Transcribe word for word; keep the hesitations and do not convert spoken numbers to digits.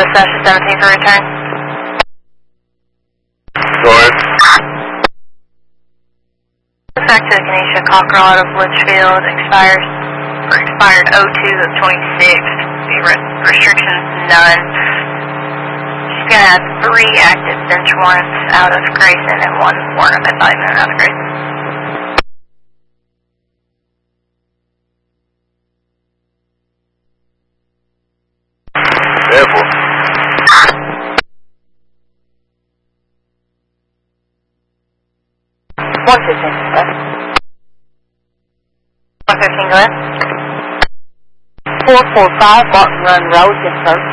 Session seventeen for return. Go ahead. Back to the Kenesha Cockrell out of Litchfield, expires, or expired oh two of twenty-six. The re- restrictions, none. She's going to have three active bench warrants out of Grayson and one warrant of indictment out of Grayson. Careful. one fifteen, go ahead. one fifteen, go ahead. four four five Martin Run Road, yes sir.